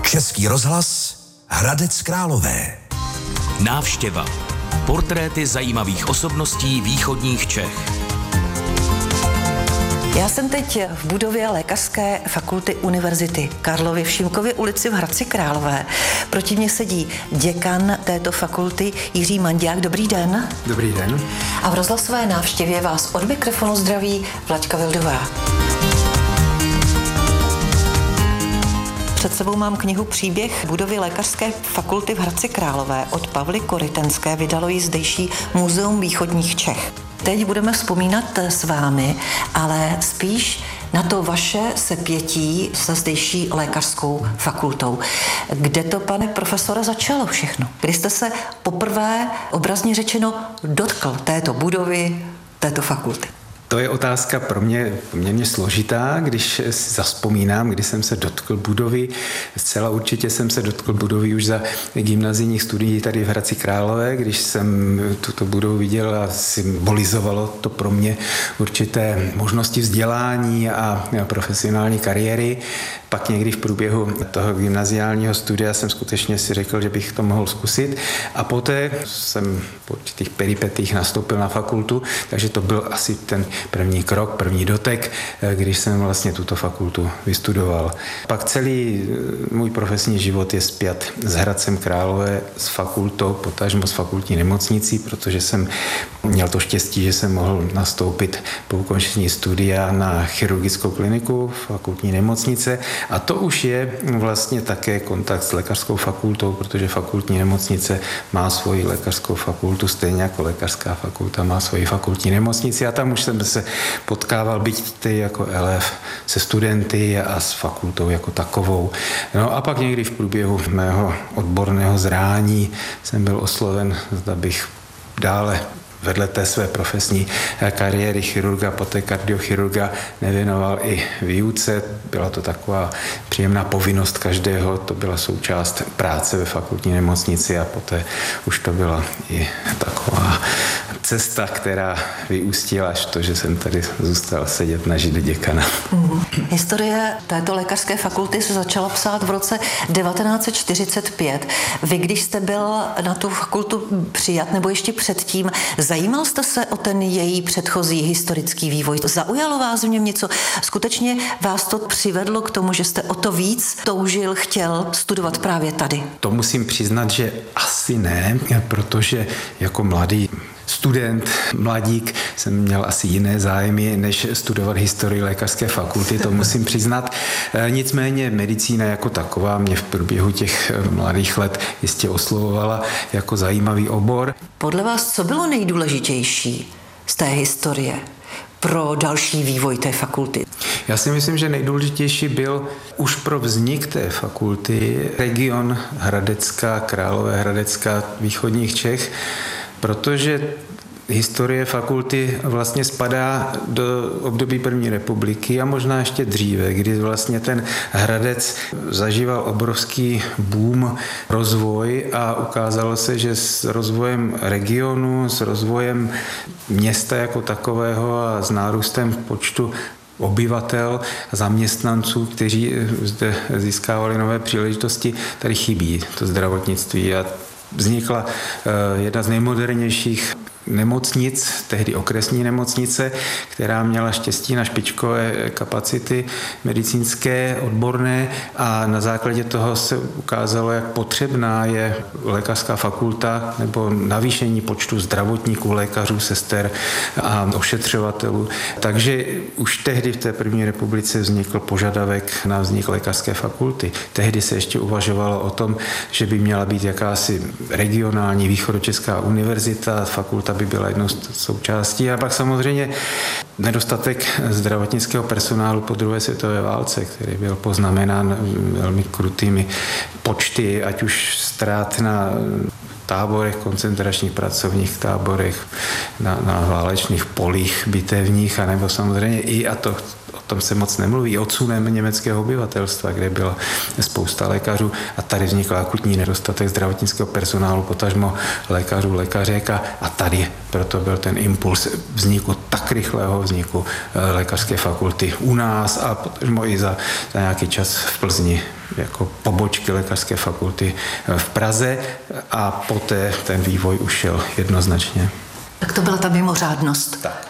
Český rozhlas Hradec Králové. Návštěva. Portréty zajímavých osobností východních Čech. Já jsem teď v budově Lékařské fakulty Univerzity Karlovy v Šimkově ulici v Hradci Králové. Proti mně sedí děkan této fakulty Jiří Manďák. Dobrý den. Dobrý den. A v rozhlasové návštěvě vás od mikrofonu zdraví Vlaďka Vildová. Před sebou mám knihu Příběh budovy Lékařské fakulty v Hradci Králové od Pavly Korytenské, vydalo ji zdejší Muzeum východních Čech. Teď budeme vzpomínat s vámi, ale spíš na to vaše sepětí se zdejší lékařskou fakultou. Kde to, pane profesore, začalo všechno? Kdy jste se poprvé, obrazně řečeno, dotkl této budovy, této fakulty? To je otázka pro mě poměrně složitá, když si zavzpomínám, kdy jsem se dotkl budovy. Zcela určitě jsem se dotkl budovy už za gymnazijních studií tady v Hradci Králové, když jsem tuto budovu viděl a symbolizovalo to pro mě určité možnosti vzdělání a profesionální kariéry. Pak někdy v průběhu toho gymnaziálního studia jsem skutečně si řekl, že bych to mohl zkusit. A poté jsem po určitých peripetích nastoupil na fakultu, takže to byl asi ten první krok, první dotek, když jsem vlastně tuto fakultu vystudoval. Pak celý můj profesní život je spjat s Hradcem Králové, s fakultou, potažmo s fakultní nemocnicí, protože jsem měl to štěstí, že jsem mohl nastoupit po ukončení studia na chirurgickou kliniku fakultní nemocnice. A to už je vlastně také kontakt s lékařskou fakultou, protože fakultní nemocnice má svoji lékařskou fakultu, stejně jako lékařská fakulta má svoji fakultní nemocnici. A tam už jsem se potkával, byť ty jako elef, se studenty a s fakultou jako takovou. No a pak někdy v průběhu mého odborného zrání jsem byl osloven, zda bych dále vedle té své profesní kariéry chirurga, poté kardiochirurga nevěnoval i výuce. Byla to taková příjemná povinnost každého, to byla součást práce ve fakultní nemocnici a poté už to byla i taková cesta, která vyústila až to, že jsem tady zůstal sedět na židli děkana. Historie této lékařské fakulty se začala psát v roce 1945. Vy, když jste byl na tu fakultu přijat, nebo ještě předtím, zajímal jste se o ten její předchozí historický vývoj? Zaujalo vás v něm něco? Skutečně vás to přivedlo k tomu, že jste o to víc toužil, chtěl studovat právě tady? To musím přiznat, že asi ne, protože jako mladý student, mladík, jsem měl asi jiné zájmy, než studovat historii lékařské fakulty, to musím přiznat. Nicméně medicína jako taková mě v průběhu těch mladých let jistě oslovovala jako zajímavý obor. Podle vás, co bylo nejdůležitější z té historie pro další vývoj té fakulty? Já si myslím, že nejdůležitější byl už pro vznik té fakulty region Hradecká, Králové, Hradecká, východních Čech, protože historie fakulty vlastně spadá do období první republiky a možná ještě dříve, kdy vlastně ten Hradec zažíval obrovský boom, rozvoj a ukázalo se, že s rozvojem regionu, s rozvojem města jako takového a s nárůstem počtu obyvatel, zaměstnanců, kteří zde získávali nové příležitosti, tady chybí to zdravotnictví a vznikla jedna z nejmodernějších nemocnic, tehdy okresní nemocnice, která měla štěstí na špičkové kapacity medicínské, odborné a na základě toho se ukázalo, jak potřebná je lékařská fakulta nebo navýšení počtu zdravotníků, lékařů, sester a ošetřovatelů. Takže už tehdy v té první republice vznikl požadavek na vznik lékařské fakulty. Tehdy se ještě uvažovalo o tom, že by měla být jakási regionální východočeská univerzita, fakulta by byla jednou z součástí a pak samozřejmě nedostatek zdravotnického personálu po druhé světové válce, který byl poznamenán velmi krutými počty, ať už ztrát na táborech, koncentračních pracovních táborech, na válečných polích bitevních, anebo samozřejmě i, a to o tom se moc nemluví, odsunem německého obyvatelstva, kde byla spousta lékařů a tady vznikl akutní nedostatek zdravotnického personálu, potažmo lékařů, lékařek a tady proto byl ten impuls vzniku, tak rychlého vzniku lékařské fakulty u nás a potažmo i za nějaký čas v Plzni jako pobočky lékařské fakulty v Praze a poté ten vývoj už šel jednoznačně. Tak to byla ta mimořádnost. Tak.